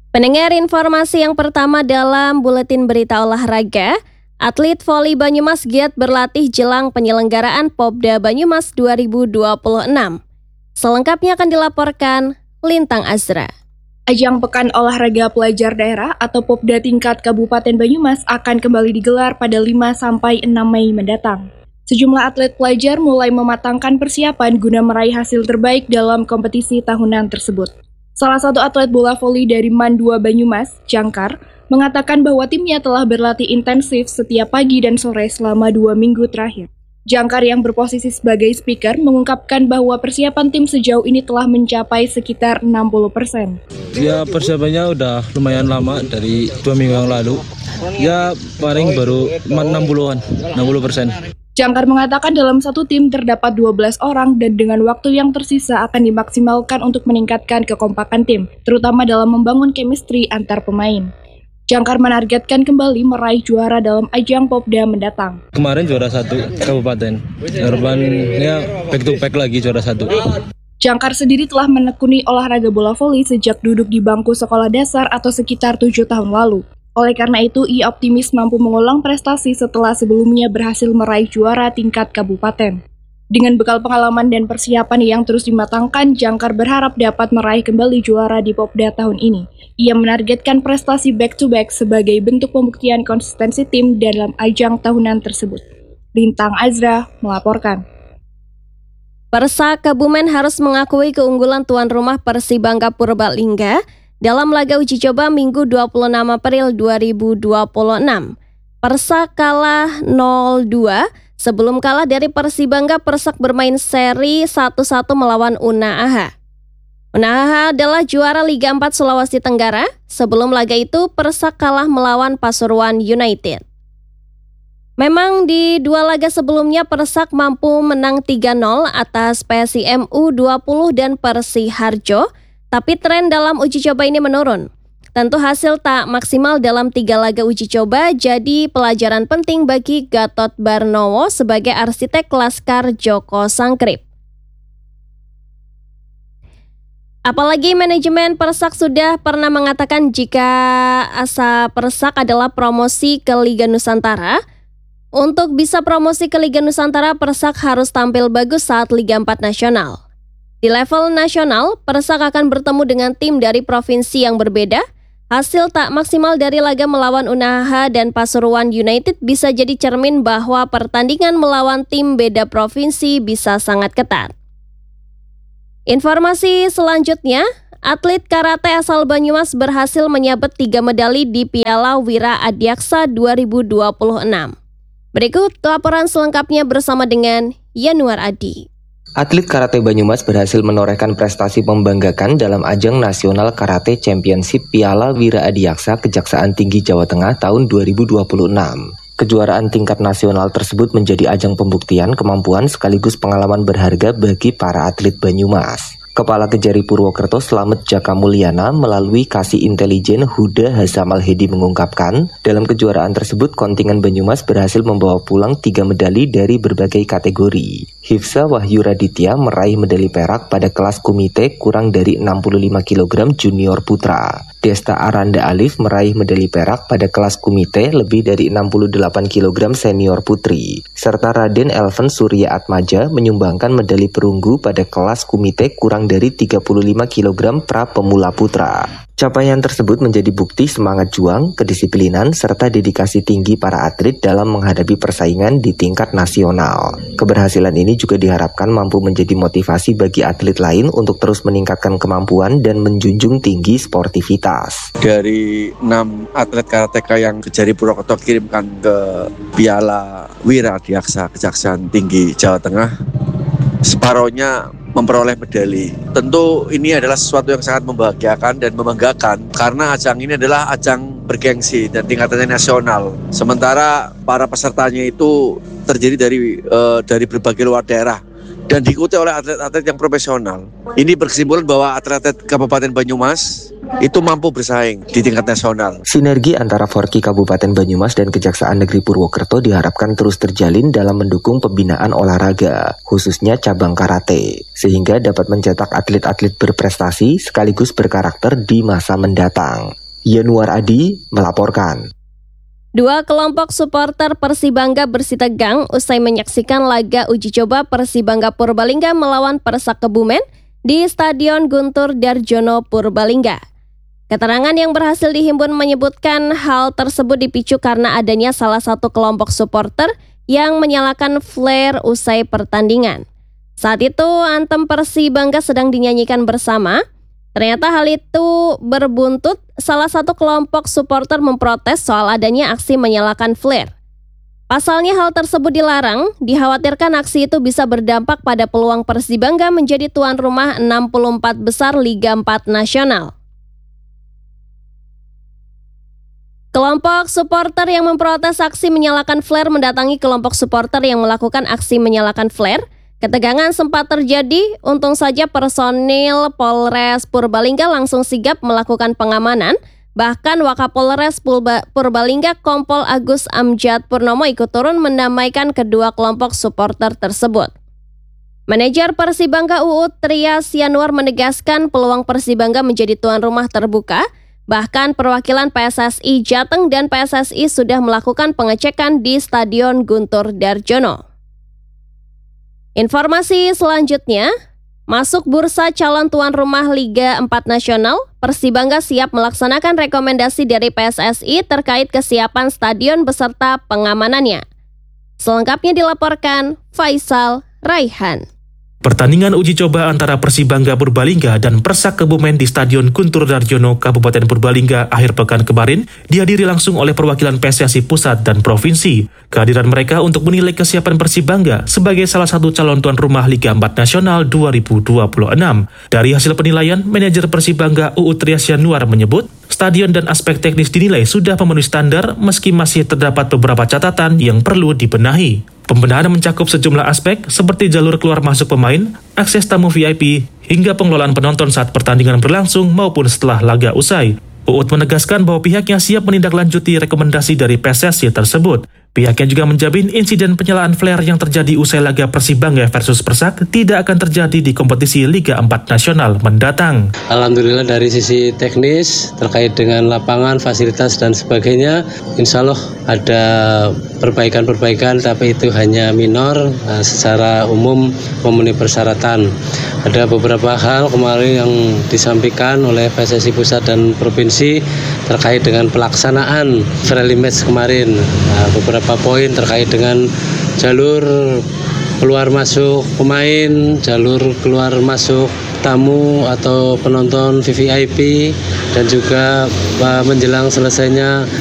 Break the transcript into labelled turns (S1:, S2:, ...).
S1: Pendengar, informasi yang pertama dalam Buletin Berita Olahraga, atlet voli Banyumas giat berlatih jelang penyelenggaraan Popda Banyumas 2026. Selengkapnya akan dilaporkan Lintang Azra.
S2: Ajang Pekan Olahraga Pelajar Daerah atau Popda tingkat Kabupaten Banyumas akan kembali digelar pada 5-6 Mei mendatang. Sejumlah atlet pelajar mulai mematangkan persiapan guna meraih hasil terbaik dalam kompetisi tahunan tersebut. Salah satu atlet bola voli dari MAN 2 Banyumas, Jangkar, mengatakan bahwa timnya telah berlatih intensif setiap pagi dan sore selama 2 minggu terakhir. Jangkar yang berposisi sebagai speaker mengungkapkan bahwa persiapan tim sejauh ini telah mencapai sekitar 60%.
S3: Ya, persiapannya udah lumayan lama dari 2 minggu yang lalu. Ya paling baru 60-an, 60%.
S2: Jangkar mengatakan dalam satu tim terdapat 12 orang dan dengan waktu yang tersisa akan dimaksimalkan untuk meningkatkan kekompakan tim, terutama dalam membangun chemistry antar pemain. Jangkar menargetkan kembali meraih juara dalam ajang Popda mendatang.
S3: Kemarin juara 1 kabupaten, harapannya back to back lagi juara 1.
S2: Jangkar sendiri telah menekuni olahraga bola voli sejak duduk di bangku sekolah dasar atau sekitar 7 tahun lalu. Oleh karena itu, ia optimis mampu mengulang prestasi setelah sebelumnya berhasil meraih juara tingkat kabupaten. Dengan bekal pengalaman dan persiapan yang terus dimatangkan, Jangkar berharap dapat meraih kembali juara di Popda tahun ini. Ia menargetkan prestasi back-to-back sebagai bentuk pembuktian konsistensi tim dalam ajang tahunan tersebut. Lintang Azra melaporkan.
S1: Persak Kebumen harus mengakui keunggulan tuan rumah Persibangga Purbalingga dalam laga uji coba Minggu 26 April 2026. Persak kalah 0-2. Sebelum kalah dari Persibangga, Persak bermain seri 1-1 melawan Unaha. Unaha adalah juara Liga 4 Sulawesi Tenggara. Sebelum laga itu, Persak kalah melawan Pasuruan United. Memang di dua laga sebelumnya Persak mampu menang 3-0 atas PSIM U20 dan Persiharjo. Tapi tren dalam uji coba ini menurun. Tentu hasil tak maksimal dalam 3 laga uji coba jadi pelajaran penting bagi Gatot Barnowo sebagai arsitek Laskar Joko Sangkrip. Apalagi manajemen Persak sudah pernah mengatakan jika asa Persak adalah promosi ke Liga Nusantara. Untuk bisa promosi ke Liga Nusantara, Persak harus tampil bagus saat Liga 4 nasional. Di level nasional, Persak akan bertemu dengan tim dari provinsi yang berbeda. Hasil tak maksimal dari laga melawan Unaha dan Pasuruan United bisa jadi cermin bahwa pertandingan melawan tim beda provinsi bisa sangat ketat. Informasi selanjutnya, atlet karate asal Banyumas berhasil menyabet 3 medali di Piala Wira Adiaksa 2026. Berikut laporan selengkapnya bersama dengan Yanuar Adi.
S4: Atlet karate Banyumas berhasil menorehkan prestasi membanggakan dalam ajang nasional karate championship Piala Wira Adiaksa Kejaksaan Tinggi Jawa Tengah tahun 2026. Kejuaraan tingkat nasional tersebut menjadi ajang pembuktian kemampuan sekaligus pengalaman berharga bagi para atlet Banyumas. Kepala Kejari Purwokerto Slamet Jaka Mulyana melalui Kasih Intelijen Huda Hasamal Hedi mengungkapkan, dalam kejuaraan tersebut kontingen Banyumas berhasil membawa pulang 3 medali dari berbagai kategori. Hifsa Wahyu Raditya meraih medali perak pada kelas kumite kurang dari 65 kg junior putra. Desta Aranda Alif meraih medali perak pada kelas kumite lebih dari 68 kg senior putri. Serta Raden Elven Surya Atmaja menyumbangkan medali perunggu pada kelas kumite kurang dari 35 kg pra pemula putra. Capaian tersebut menjadi bukti semangat juang, kedisiplinan, serta dedikasi tinggi para atlet dalam menghadapi persaingan di tingkat nasional. Keberhasilan ini juga diharapkan mampu menjadi motivasi bagi atlet lain untuk terus meningkatkan kemampuan dan menjunjung tinggi sportivitas.
S5: Dari 6 atlet karateka yang Kejari Purwokerto kirimkan ke Piala Wira Adiaksa Kejaksaan Tinggi Jawa Tengah, separohnya memperoleh medali. Tentu ini adalah sesuatu yang sangat membahagiakan dan membanggakan karena ajang ini adalah ajang bergengsi dan tingkatannya nasional. Sementara para pesertanya itu terdiri dari berbagai luar daerah dan diikuti oleh atlet-atlet yang profesional. Ini berkesimpulan bahwa atlet-atlet Kabupaten Banyumas itu mampu bersaing di tingkat nasional.
S4: Sinergi antara Forki Kabupaten Banyumas dan Kejaksaan Negeri Purwokerto diharapkan terus terjalin dalam mendukung pembinaan olahraga, khususnya cabang karate, sehingga dapat mencetak atlet-atlet berprestasi sekaligus berkarakter di masa mendatang. Yanuar Adi melaporkan.
S1: Dua kelompok supporter Persibangga bersitegang usai menyaksikan laga uji coba Persibangga Purbalingga melawan Persak Kebumen di Stadion Guntur Darjono Purbalingga. Keterangan yang berhasil dihimpun menyebutkan hal tersebut dipicu karena adanya salah satu kelompok supporter yang menyalakan flare usai pertandingan. Saat itu antem Persibangga sedang dinyanyikan bersama. Ternyata hal itu berbuntut, salah satu kelompok supporter memprotes soal adanya aksi menyalakan flare. Pasalnya hal tersebut dilarang, dikhawatirkan aksi itu bisa berdampak pada peluang Persibangga menjadi tuan rumah 64 besar Liga 4 Nasional. Kelompok supporter yang memprotes aksi menyalakan flare mendatangi kelompok supporter yang melakukan aksi menyalakan flare. Ketegangan sempat terjadi, untung saja personil Polres Purbalingga langsung sigap melakukan pengamanan. Bahkan Wakapolres Purbalingga Kompol Agus Amjad Purnomo ikut turun mendamaikan kedua kelompok supporter tersebut. Manajer Persibangga UU Trias Yanuar menegaskan peluang Persibangga menjadi tuan rumah terbuka. Bahkan perwakilan PSSI Jateng dan PSSI sudah melakukan pengecekan di Stadion Guntur Darjono. Informasi selanjutnya, masuk bursa calon tuan rumah Liga 4 Nasional, Persibangga siap melaksanakan rekomendasi dari PSSI terkait kesiapan stadion beserta pengamanannya. Selengkapnya dilaporkan Faisal Raihan.
S6: Pertandingan uji coba antara Persibangga Purbalingga dan Persak Kebumen di Stadion Guntur Darjono, Kabupaten Purbalingga akhir pekan kemarin dihadiri langsung oleh perwakilan PSSI Pusat dan Provinsi. Kehadiran mereka untuk menilai kesiapan Persibangga sebagai salah satu calon tuan rumah Liga 4 Nasional 2026. Dari hasil penilaian, manajer Persibangga UU Trias Yanuar menyebut, stadion dan aspek teknis dinilai sudah memenuhi standar meski masih terdapat beberapa catatan yang perlu dibenahi. Pembenahan mencakup sejumlah aspek seperti jalur keluar masuk pemain, akses tamu VIP, hingga pengelolaan penonton saat pertandingan berlangsung maupun setelah laga usai. UUT menegaskan bahwa pihaknya siap menindaklanjuti rekomendasi dari PSSI tersebut. Pihaknya juga menjamin insiden penyalaan flare yang terjadi usai laga Persibangga versus Persak tidak akan terjadi di kompetisi Liga 4 Nasional mendatang.
S7: Alhamdulillah dari sisi teknis terkait dengan lapangan, fasilitas dan sebagainya, insya Allah ada perbaikan-perbaikan tapi itu hanya minor, secara umum memenuhi persyaratan. Ada beberapa hal kemarin yang disampaikan oleh PSSI Pusat dan Provinsi terkait dengan pelaksanaan friendly match kemarin. Beberapa poin terkait dengan jalur keluar masuk pemain, jalur keluar masuk tamu atau penonton VVIP, dan juga menjelang selesainya